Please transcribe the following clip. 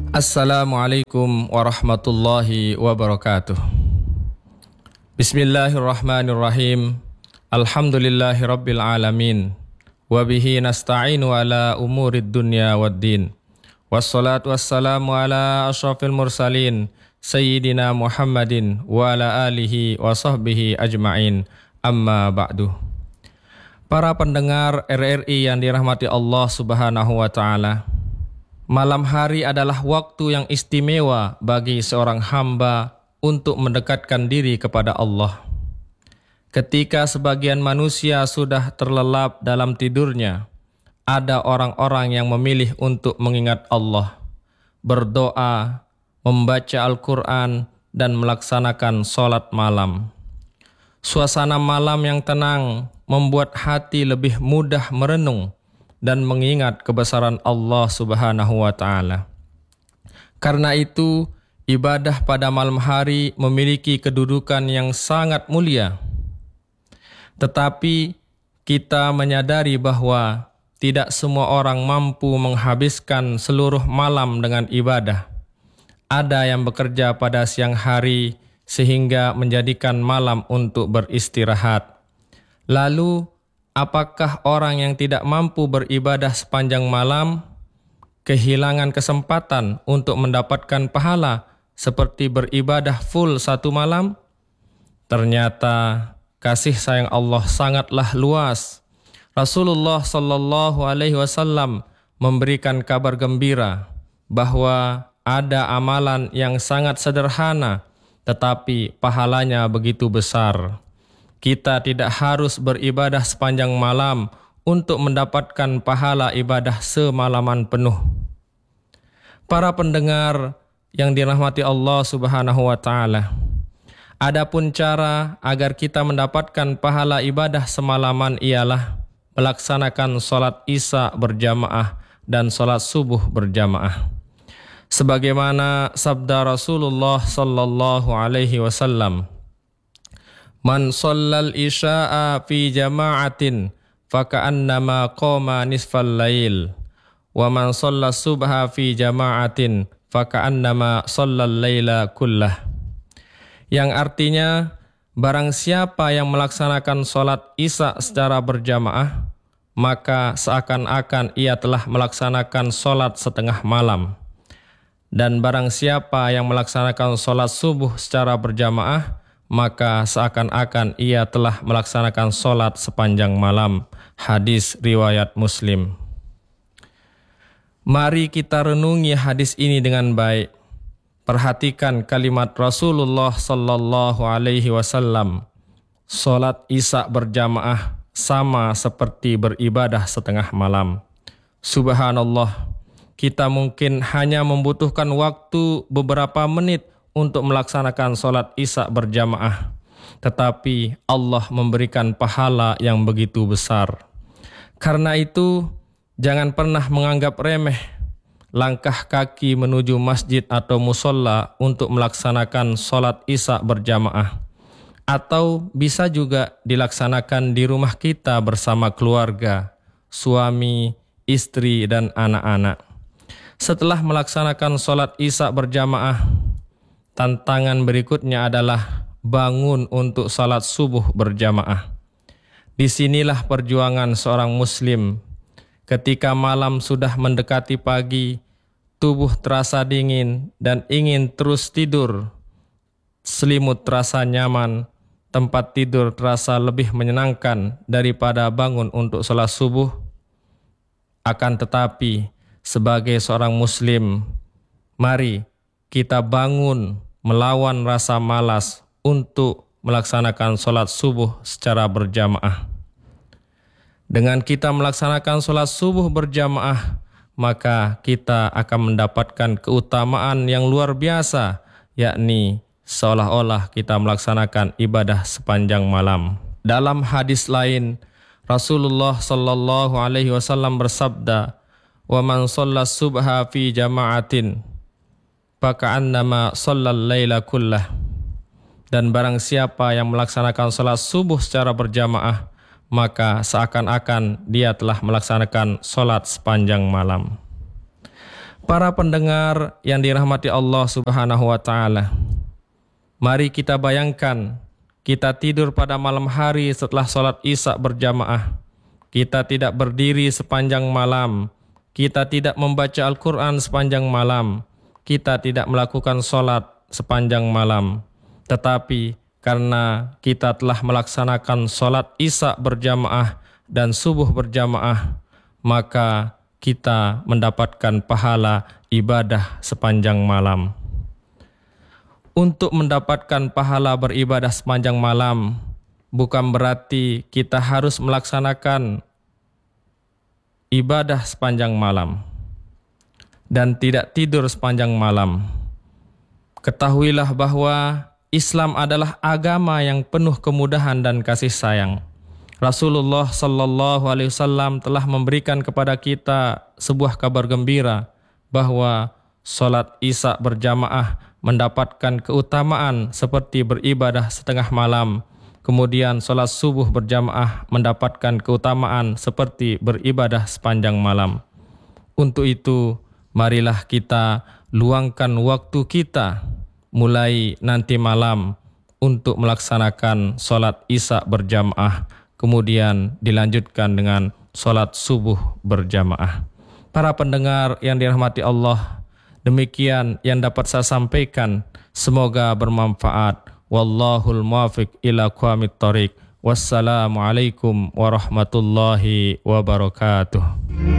Assalamualaikum warahmatullahi wabarakatuh. Bismillahirrahmanirrahim. Alhamdulillahi rabbil alamin. Wabihi nasta'inu ala umurid dunya waddin. Wassalatu wassalamu ala ashrafil mursalin Sayyidina Muhammadin wa ala alihi wa sahbihi ajma'in. Amma ba'du. Para pendengar RRI yang dirahmati Allah subhanahu wa ta'ala, malam hari adalah waktu yang istimewa bagi seorang hamba untuk mendekatkan diri kepada Allah. Ketika sebagian manusia sudah terlelap dalam tidurnya, ada orang-orang yang memilih untuk mengingat Allah, berdoa, membaca Al-Quran, dan melaksanakan sholat malam. Suasana malam yang tenang membuat hati lebih mudah merenung dan mengingat kebesaran Allah subhanahu wa ta'ala. Karena itu, ibadah pada malam hari memiliki kedudukan yang sangat mulia. Tetapi kita menyadari bahwa tidak semua orang mampu menghabiskan seluruh malam dengan ibadah. Ada yang bekerja pada siang hari sehingga menjadikan malam untuk beristirahat. Lalu, apakah orang yang tidak mampu beribadah sepanjang malam kehilangan kesempatan untuk mendapatkan pahala seperti beribadah full satu malam? Ternyata kasih sayang Allah sangatlah luas. Rasulullah sallallahu alaihi wasallam memberikan kabar gembira bahwa ada amalan yang sangat sederhana tetapi pahalanya begitu besar. Kita tidak harus beribadah sepanjang malam untuk mendapatkan pahala ibadah semalaman penuh. Para pendengar yang dirahmati Allah subhanahu wa ta'ala, adapun cara agar kita mendapatkan pahala ibadah semalaman ialah melaksanakan sholat isya berjamaah dan sholat subuh berjamaah. Sebagaimana sabda Rasulullah sallallahu alaihi wasallam, Man shallal isya'a fi jama'atin faka'annama qama nisfal lail wa man shallas subha fi jama'atin faka'annama shallal laila kullah. Yang artinya, barang siapa yang melaksanakan sholat isya secara berjamaah, maka seakan-akan ia telah melaksanakan sholat setengah malam. Dan barang siapa yang melaksanakan sholat subuh secara berjamaah, maka seakan-akan ia telah melaksanakan sholat sepanjang malam. Hadis riwayat Muslim. Mari kita renungi hadis ini dengan baik. Perhatikan kalimat Rasulullah sallallahu alaihi wasallam. Sholat isya berjamaah sama seperti beribadah setengah malam. Subhanallah, kita mungkin hanya membutuhkan waktu beberapa menit untuk melaksanakan sholat isya berjamaah. Tetapi Allah memberikan pahala yang begitu besar. Karena itu, jangan pernah menganggap remeh langkah kaki menuju masjid atau musola untuk melaksanakan sholat isya berjamaah. Atau bisa juga dilaksanakan di rumah kita bersama keluarga, suami, istri, dan anak-anak. Setelah melaksanakan sholat isya berjamaah, tantangan berikutnya adalah bangun untuk salat subuh berjamaah. Disinilah perjuangan seorang muslim. Ketika malam sudah mendekati pagi, tubuh terasa dingin dan ingin terus tidur. Selimut terasa nyaman, tempat tidur terasa lebih menyenangkan daripada bangun untuk salat subuh. Akan tetapi, sebagai seorang muslim, mari kita bangun melawan rasa malas untuk melaksanakan sholat subuh secara berjamaah. Dengan kita melaksanakan sholat subuh berjamaah, maka kita akan mendapatkan keutamaan yang luar biasa, yakni seolah-olah kita melaksanakan ibadah sepanjang malam. Dalam hadis lain, Rasulullah sallallahu alaihi wasallam bersabda, "Wa man shallas subha fi jama'atin faka'annama shallal laila kullah." Dan barang siapa yang melaksanakan salat subuh secara berjamaah, maka seakan-akan dia telah melaksanakan salat sepanjang malam. Para pendengar yang dirahmati Allah Subhanahu wa taala. Mari kita bayangkan kita tidur pada malam hari setelah sholat Isya berjamaah. Kita tidak berdiri sepanjang malam. Kita tidak membaca Al-Quran sepanjang malam. Kita tidak melakukan sholat sepanjang malam. Tetapi karena kita telah melaksanakan sholat Isya berjamaah dan subuh berjamaah, maka kita mendapatkan pahala ibadah sepanjang malam. Untuk mendapatkan pahala beribadah sepanjang malam, bukan berarti kita harus melaksanakan ibadah sepanjang malam dan tidak tidur sepanjang malam. Ketahuilah bahwa Islam adalah agama yang penuh kemudahan dan kasih sayang. Rasulullah sallallahu alaihi wasallam telah memberikan kepada kita sebuah kabar gembira bahwa salat Isya berjamaah mendapatkan keutamaan seperti beribadah setengah malam. Kemudian salat subuh berjamaah mendapatkan keutamaan seperti beribadah sepanjang malam. Untuk itu, marilah kita luangkan waktu kita mulai nanti malam untuk melaksanakan salat Isya berjamaah. Kemudian dilanjutkan dengan sholat subuh berjamaah. Para pendengar yang dirahmati Allah, demikian yang dapat saya sampaikan. Semoga bermanfaat. Wallahul muwaffiq ila aqwamit thoriq. Wassalamualaikum warahmatullahi wabarakatuh.